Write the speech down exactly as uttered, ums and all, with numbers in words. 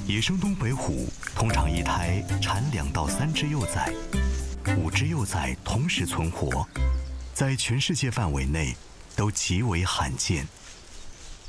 野生东北虎通常一胎产两到三只幼崽，五只幼崽同时存活，在全世界范围内都极为罕见。